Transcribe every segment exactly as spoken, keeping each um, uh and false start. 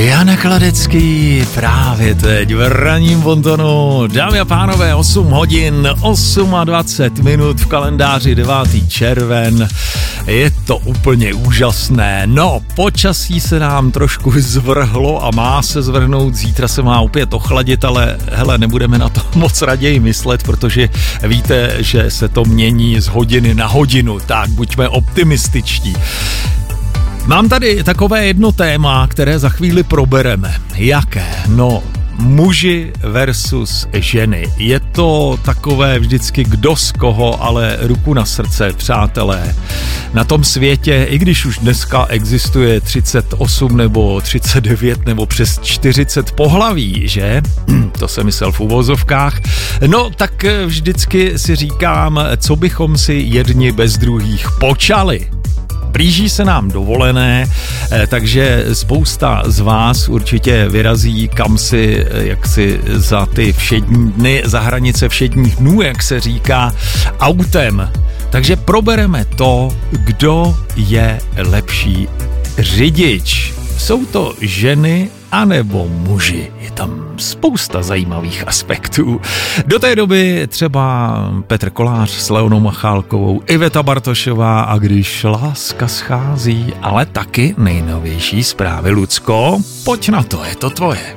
Janek Ladecký právě teď v ranním Bontonu. Dámy a pánové, osm hodin, dvacet osm minut v kalendáři devátý červen. Je to úplně úžasné. No, počasí se nám trošku zvrhlo a má se zvrhnout. Zítra se má opět ochladit, ale hele, nebudeme na to moc raději myslet, protože víte, že se to mění z hodiny na hodinu. Tak buďme optimističtí. Mám tady takové jedno téma, které za chvíli probereme. Jaké? No, muži versus ženy. Je to takové vždycky kdo z koho, ale ruku na srdce, přátelé. Na tom světě, i když už dneska existuje třicet osm nebo třicet devět nebo přes čtyřicet pohlaví, že? To jsem myslel v uvozovkách. No, tak vždycky si říkám, co bychom si jedni bez druhých počali. Blíží se nám dovolené, takže spousta z vás určitě vyrazí kam si, jak si za ty všední dny, za hranice všedních dnů, jak se říká, autem. Takže probereme to, kdo je lepší řidič. Jsou to ženy anebo muži. Je tam spousta zajímavých aspektů. Do té doby třeba Petr Kolář s Leonou Machálkovou, Iveta Bartošová a když láska schází, ale taky nejnovější zprávy. Lucko, pojď na to, je to tvoje.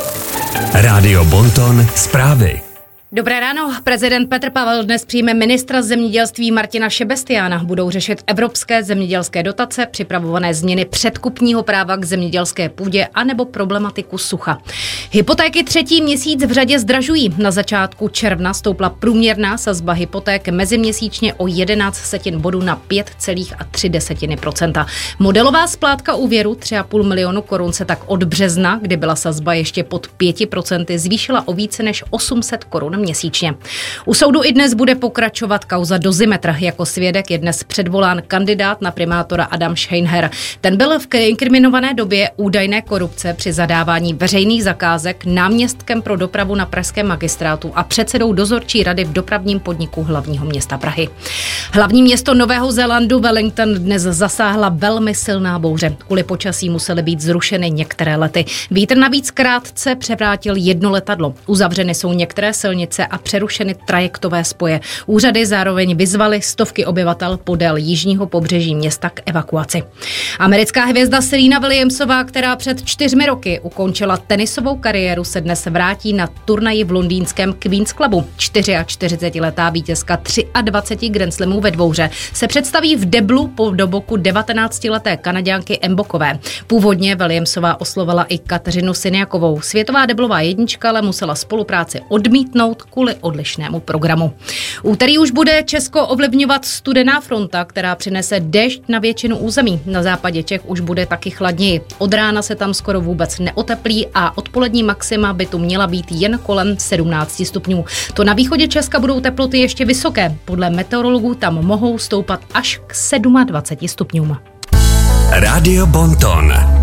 Rádio Bonton, zprávy. Dobré ráno. Prezident Petr Pavel dnes přijme ministra zemědělství Martina Šebestiána. Budou řešit evropské zemědělské dotace, připravované změny předkupního práva k zemědělské půdě anebo problematiku sucha. Hypotéky třetí měsíc v řadě zdražují. Na začátku června stoupla průměrná sazba hypoték meziměsíčně o jedenáct setin bodů na pět celá tři procenta. Modelová splátka úvěru tři a půl milionu korun se tak od března, kdy byla sazba ještě pod pěti procenty, zvýšila o více než osm set korun měsíčně. U soudu i dnes bude pokračovat kauza Dozimetr. Jako svědek je dnes předvolán kandidát na primátora Adam Scheinher. Ten byl v inkriminované době údajné korupce při zadávání veřejných zakázek náměstkem pro dopravu na pražském magistrátu a předsedou dozorčí rady v dopravním podniku hlavního města Prahy. Hlavní město Nového Zélandu Wellington dnes zasáhla velmi silná bouře. Kvůli počasí musely být zrušeny některé lety. Vítr navíc krátce převrátil jedno letadlo. Uzavřeny jsou některé silnice a přerušeny trajektové spoje. Úřady zároveň vyzvaly stovky obyvatel podél jižního pobřeží města k evakuaci. Americká hvězda Serena Williamsová, která před čtyřmi roky ukončila tenisovou kariéru, se dnes vrátí na turnaji v londýnském Queen's Clubu. čtyřiačtyřicetiletá vítězka dvaceti tři Grand Slamů ve dvouhře se představí v deblu po doboku devatenáctileté Kanaďanky Mbokové. Původně Williamsová oslovila i Kateřinu Siniakovou. Světová deblová jednička ale musela spolupráci odmítnout kvůli odlišnému programu. Úterý už bude Česko ovlivňovat studená fronta, která přinese déšť na většinu území. Na západě Čech už bude taky chladněji. Od rána se tam skoro vůbec neoteplí a odpolední maxima by tu měla být jen kolem sedmnácti stupňů. To na východě Česka budou teploty ještě vysoké. Podle meteorologů tam mohou stoupat až k dvaceti sedmi stupňům. Rádio Bonton.